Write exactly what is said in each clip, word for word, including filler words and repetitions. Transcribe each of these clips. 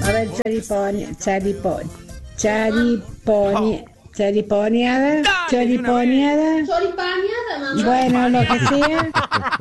A ver, chariponi, chariponi, chariponi, chariponeada, chariponeada. Choripaneada, mamá. Bueno, lo que sea.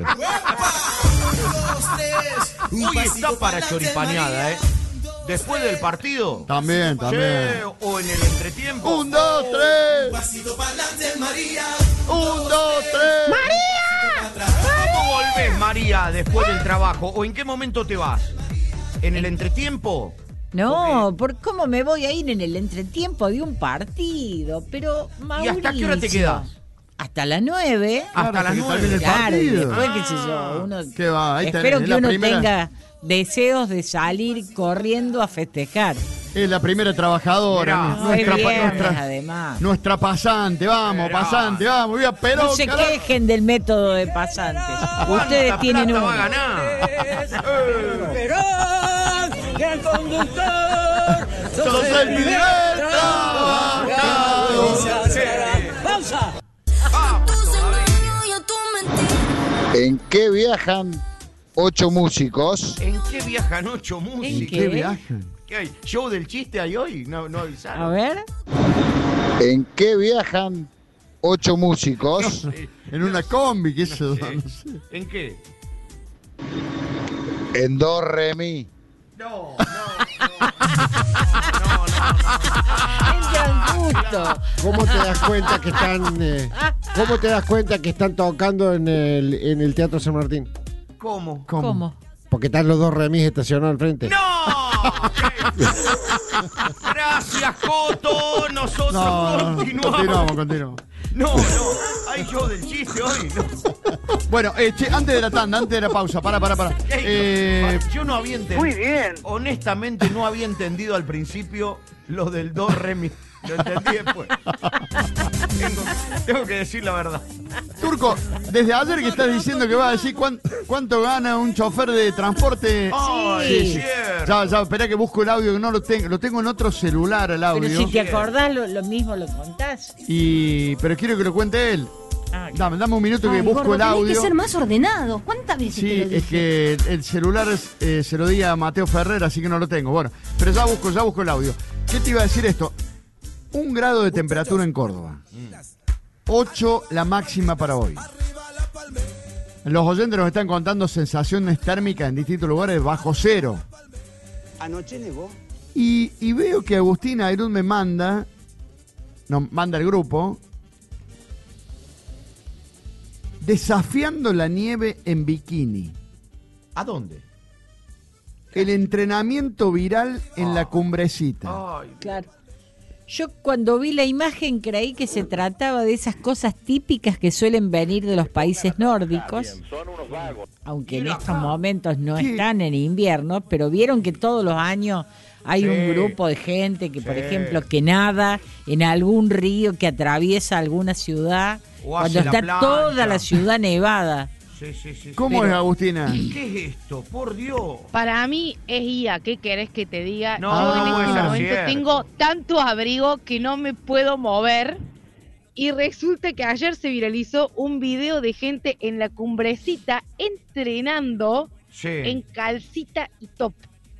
Hoy está para choripaneada, ¿eh? Después del partido. También, también. Sí, o en el entretiempo. Un, dos, tres. Un, dos, tres. ¡María! ¿Cómo volvés, María, después del trabajo? ¿O en qué momento te vas? ¿En el entretiempo? No, ¿por cómo me voy a ir en el entretiempo de un partido? Pero, Mauricio, ¿Y hasta qué hora te quedás? Hasta las nueve. Hasta Claro, las que nueve. termine el Claro, y partido. después, qué sé yo, uno... ¿Qué va? Ahí tenés, Espero es que la uno primera- tenga deseos de salir corriendo a festejar. Es la primera trabajadora. Mirá. mi- No, nuestra, es pa- viernes, nuestra, además. nuestra pasante. Vamos, Mirá. pasante, vamos. Voy a pero, No se carajo. quejen del método de pasantes. Ustedes ¿Cuánta tienen plata un... va a ganar? el conductor, Sos el primer trabajador. ¡Pausa! ¿En qué viajan ocho músicos? ¿En qué viajan ocho ¿En músicos? qué? ¿Qué viajan? ¿Qué hay? ¿Show del chiste hay hoy? No, no avisaron. A ver. ¿En qué viajan ocho músicos? Sí. En una combi, qué sé yo, Sí. no sé. ¿En qué? En do, re, mi. No, no, no. No, no, Entran justo. ¿Cómo te das cuenta que están eh, cómo te das cuenta que están tocando en el, en el Teatro San Martín? no. ¿Cómo? ¿Cómo? Porque están los dos remis estacionados al frente. ¡No! Gracias, Coto. Nosotros No, no, continuamos. continuamos, continuamos. No, no. Hay show del chiste hoy. No. Bueno, eh, che, antes de la tanda, antes de la pausa, para, para, para. Ey, Eh, Yo no había entendido. Muy bien. Honestamente, no había entendido al principio lo del do, re, mi. Lo entendí después. Tengo, tengo que decir la verdad. Turco, desde ayer que estás diciendo que vas a decir cuán- cuánto gana un chofer de transporte. Ay, Sí, sí. cierto. Ya, ya, espera que busco el audio, que no lo tengo. Lo tengo en otro celular el audio. Pero si te acordás, lo, lo mismo lo contás. Y, pero quiero que lo cuente él. Ah, Dame, dame un minuto que Ay, busco gordo, el tenés audio. que ser más ordenado. ¿Cuántas veces te Sí, lo es dije? que el celular es, eh, se lo di a Mateo Ferrer, así que no lo tengo. Bueno, pero ya busco, ya busco el audio. ¿Qué te iba a decir esto? Un grado de temperatura en Córdoba. ocho la máxima para hoy. Los oyentes nos están contando sensaciones térmicas en distintos lugares bajo cero. Anoche nevó. Y, y veo que Agustín Ayrún me manda, no, manda el grupo, desafiando la nieve en bikini. ¿A dónde? El entrenamiento viral en la cumbrecita. Ay, claro. Yo cuando vi la imagen creí que se trataba de esas cosas típicas que suelen venir de los países nórdicos, aunque en estos momentos no ¿Qué? están en invierno, pero vieron que todos los años hay Sí. un grupo de gente que, por Sí. ejemplo, que nada en algún río que atraviesa alguna ciudad, O hace cuando la está plancha. toda la ciudad nevada. sí, sí, sí. ¿Cómo Pero- es, Agustina? ¿Qué es esto? Por Dios. Para mí es I A, ¿qué querés que te diga? No, Yo no en puede este ser momento cierto. tengo tanto abrigo que no me puedo mover. Y resulta que ayer se viralizó un video de gente en la cumbrecita entrenando Sí. en calcita y top.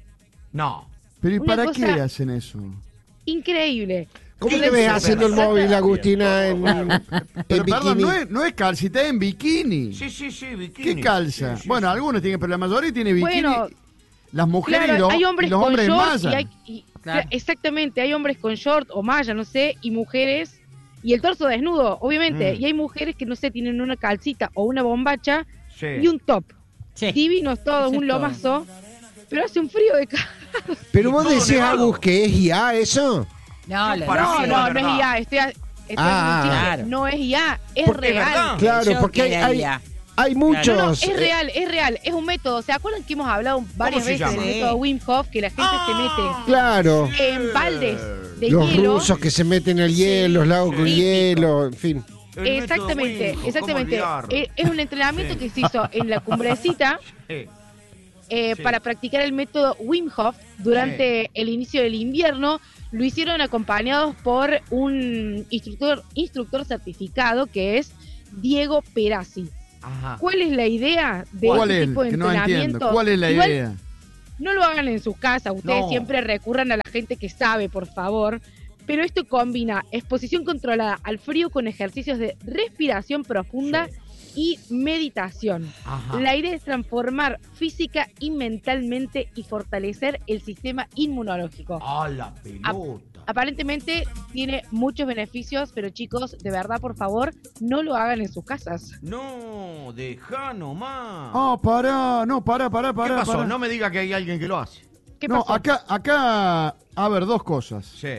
No. Pero ¿y una para cosa- qué hacen eso? Increíble. ¿Cómo Sí, te ves sí, haciendo el sí. móvil, Agustina, en, en Pero perdón, bikini? no es, no es calcita en bikini. Sí, sí, sí, bikini. ¿Qué calza? Sí, sí, bueno, sí. algunos tienen, pero la mayoría tiene bikini. Bueno, Las mujeres Claro, y, los, hay y hombres los con hombres en short y malla. hay, y- Claro. exactamente, hay hombres con short o malla, no sé, y mujeres y el torso desnudo, obviamente, Mm. y hay mujeres que no sé, tienen una calcita o una bombacha Sí. y un top. Sí. Divinos todos, Eso es un todo. lomazo, pero hace un frío de ca- Pero vos todo decís, nevado. Agus, que es I A eso. No, la- Para No, mí no, es no es verdad. I A, estoy, a- estoy Ah, haciendo un chiste. claro. No es I A, es Porque es real. verdad. Claro, Yo porque hay, quería hay, I A. hay muchos. No, no, es eh, real, es real, es un método. ¿Se acuerdan que hemos hablado varias se veces del llama? método Wim Hof, que la gente Ah. Claro. se mete en baldes de Los hielo? rusos que se meten el hielo, los lagos con sí. hielo, en fin. El método Exactamente, Wim Hof, exactamente. ¿cómo olvidarlo? Eh, Es un entrenamiento Sí. que se hizo en la cumbrecita Sí. eh, Sí. para practicar el método Wim Hof durante el inicio del invierno. Lo hicieron acompañados por un instructor, instructor certificado que es Diego Perazzi. Ajá. ¿Cuál es la idea de ¿Cuál este es? tipo de Que no entrenamiento? entiendo. ¿Cuál es la Igual, idea? No lo hagan en sus casas, ustedes No. siempre recurran a la gente que sabe, por favor. Pero esto combina exposición controlada al frío con ejercicios de respiración profunda y meditación. Ajá. La idea es transformar física y mentalmente y fortalecer el sistema inmunológico. ¡Ah, la pelota! Aparentemente tiene muchos beneficios, pero chicos, de verdad, por favor, no lo hagan en sus casas. No, deja nomás. Ah, pará, no, pará, pará, ¿Qué pará. pasó? pará. No me diga que hay alguien que lo hace. ¿Qué No, pasó? acá, acá, a ver, dos cosas. Sí.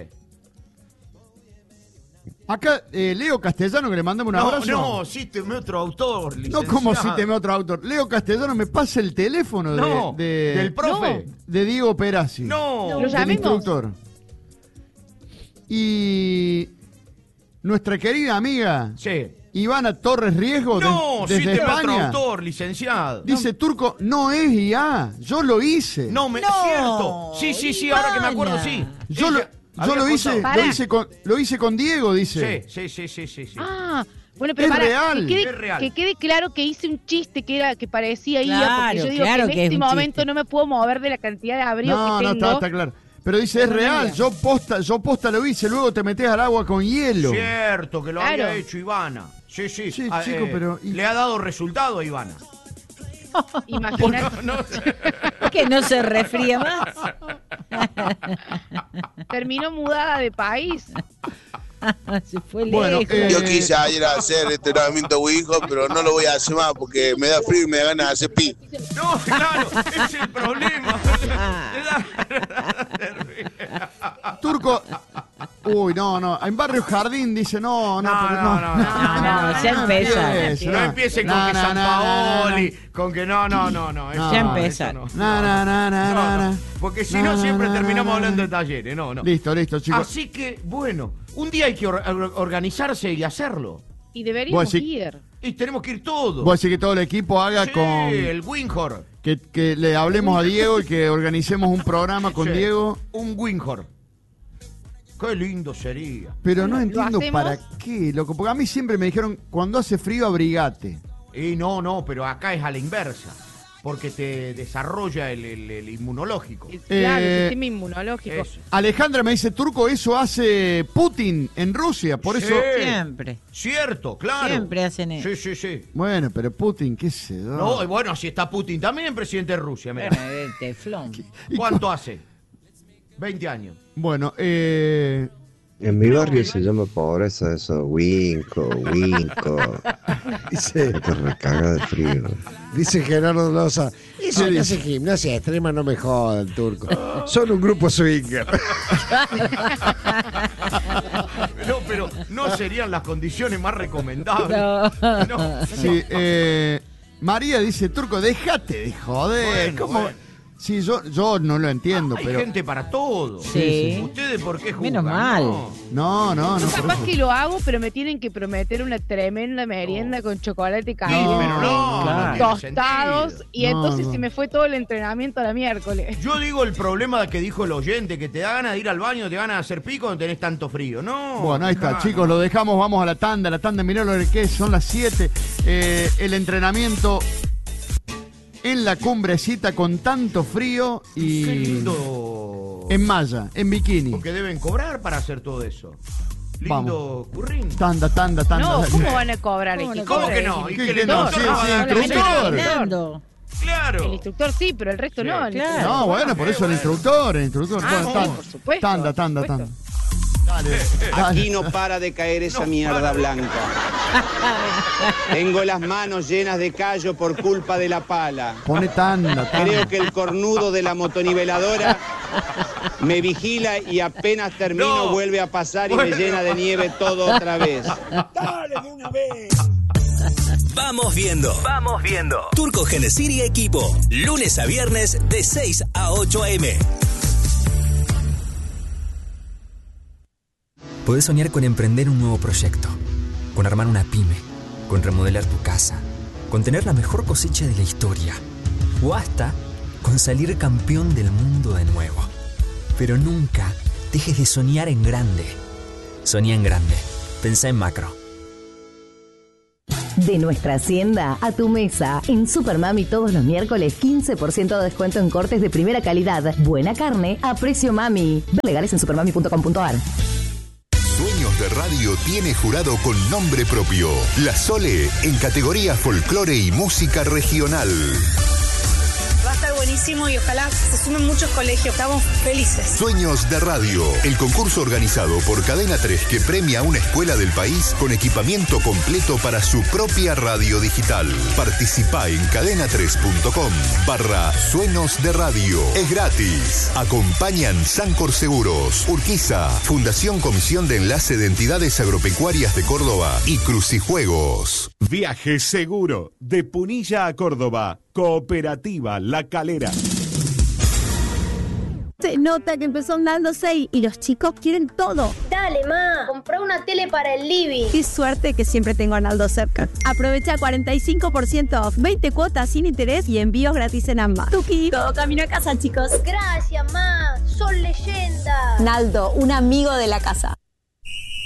Acá, eh, Leo Castellano, que le mandamos un No, abrazo. no, cíteme otro autor, No, licenciado. como si teme otro autor. Leo Castellano me pasa el teléfono de, No, de- del profe. de Diego Perazzi. No. ¿Lo del llamemos? instructor. Y nuestra querida amiga Sí. Ivana Torres Riesgo, No, de- desde cíteme otro España, autor, licenciado. dice Turco, no es I A, yo lo hice. No, me, No, cierto. Sí, sí, sí, ahora que me acuerdo, Ivana. sí. yo lo, Ella yo había lo hice, contado. lo Pará. hice con, lo hice con Diego, dice. Sí, sí, sí, sí, sí, sí. Ah, bueno, pero Es para, real. Que, quede, Es real. que quede claro que hice un chiste que era que parecía I A, Claro, porque yo digo claro que en que es este un momento chiste. no me puedo mover de la cantidad de abrigo No, que no, tengo. está, está claro. Pero dice, es Pero no real, diga. yo posta, yo posta lo hice, luego te metes al agua con hielo. Cierto, que lo Claro. había hecho Ivana. Sí, sí. Sí, Ah, chico, pero- y- Le ha dado resultado a Ivana. Imagínate, No, Que no se refría más. terminó mudada de país. Se fue Bueno, lejos. eh, Yo quise ayer hacer entrenamiento Wijo, pero no lo voy a hacer más porque me da frío y me da ganas de hacer pi. no, claro, es el problema. Turco, uy, no, no, en Barrio Jardín dice, no, no, No, pero no, no, no, no, no, ya empieza. empiece, No empiecen con No, que no, San no, no, Paoli, no. con que no, no, no, no. eso Ya no, empiezan. eso No, no, no, no, No, no, no, no. porque si No, no, no, siempre no, terminamos no, hablando no. de talleres, no, no. Listo, listo, chicos. Así que, bueno, un día hay que or- or- organizarse y hacerlo. Y deberíamos Vos sí. ir. Y tenemos que ir todos. Vos decís que todo el equipo haga Sí, con... el Winghor. Que, que le hablemos a Diego y que organicemos un programa con Sí, Diego. Un Winghor. Qué lindo sería. Pero no ¿lo entiendo hacemos? para qué, loco. Porque a mí siempre me dijeron, cuando hace frío, abrigate. Y no, no, pero acá es a la inversa. Porque te desarrolla el, el- el inmunológico. El, claro, Eh, el sistema inmunológico. Eso. Alejandra me dice, Turco, eso hace Putin en Rusia. Por Sí. eso... Siempre. Cierto, claro. Siempre hacen eso. Sí, sí, sí. Bueno, pero Putin, qué sé yo. No, y bueno, si está Putin también, presidente de Rusia. Mirá. Bueno, el teflón. ¿Cuánto hace? veinte años. Bueno, eh... En mi barrio se llama pobreza eso, winco, winco. Dice, Te recaga de frío. dice Gerardo Loza. Eso ¿Qué que dice? hace gimnasia extrema no me joda el Turco. Son un grupo swinger. No, pero no serían las condiciones más recomendables. No. No. sí, eh... María dice, Turco, déjate de joder. Bueno, ¿Cómo? bueno. Sí, yo, yo no lo entiendo, Hay pero... gente para todo. Sí. ¿Ustedes por qué juzgan? Menos mal. No. No, no, no. Yo por capaz eso. que lo hago, pero me tienen que prometer una tremenda merienda con chocolate caliente, pero no, claro. no tiene tostados, sentido. y No, entonces no. se me fue todo el entrenamiento a la miércoles. Yo digo el problema que dijo el oyente, que te da ganas de ir al baño, te da ganas de hacer pico, no tenés tanto frío. No. Bueno, ahí está, claro. chicos, lo dejamos, vamos a la tanda, la tanda, mirá lo que es, son las siete. Eh, el entrenamiento en la cumbrecita con tanto frío y Qué lindo. en malla, en bikini. Porque deben cobrar para hacer todo eso. Lindo Vamos. currín. Tanda, tanda, tanda. No, dale. ¿cómo van a cobrar? ¿Cómo El no ¿Cómo cobra que no? ¿Y ¿Qué que que el no? instructor Sí, no va a sí, dar instructor. clase? Entrenando. Claro. El instructor sí, pero el resto Sí. no. El Claro. instructor- No, bueno, por eso el instructor, el instructor. Ah, Bueno, sí, tanda, por supuesto, tanda, por tanda, supuesto. tanda. Dale, dale. Aquí no para de caer esa mierda blanca. Tengo las manos llenas de callo por culpa de la pala. Pone tanda, tanda. Creo que el cornudo de la motoniveladora me vigila y apenas termino No. vuelve a pasar y Bueno. me llena de nieve todo otra vez. Vamos viendo, vamos viendo. Turco Genesir y equipo, lunes a viernes de seis a ocho a eme. Podés soñar con emprender un nuevo proyecto, con armar una pyme, con remodelar tu casa, con tener la mejor cosecha de la historia, o hasta con salir campeón del mundo de nuevo. Pero nunca dejes de soñar en grande. Soñá en grande. Pensá en macro. De nuestra hacienda a tu mesa. En Supermami todos los miércoles quince por ciento de descuento en cortes de primera calidad. Buena carne a precio mami. Ver legales en supermami punto com punto ar. Sueños de Radio tiene jurado con nombre propio. La Sole en categoría folclore y música regional. Va a estar buenísimo y ojalá se sumen muchos colegios. Estamos felices. Sueños de Radio, el concurso organizado por Cadena tres que premia a una escuela del país con equipamiento completo para su propia radio digital. Participa en cadena tres punto com barra Sueños de Radio. Es gratis. Acompañan Sancor Seguros, Urquiza, Fundación Comisión de Enlace de Entidades Agropecuarias de Córdoba y Crucijuegos. Viaje seguro de Punilla a Córdoba. Cooperativa La Calera. Se nota que empezó andando seis y los chicos quieren todo. Dale, ma, comprá una tele para el living. Qué suerte que siempre tengo a Naldo cerca. Aprovecha cuarenta y cinco por ciento off, veinte cuotas sin interés y envíos gratis en ambas. Tuki, todo camino a casa, chicos. Gracias, ma, son leyendas. Naldo, un amigo de la casa.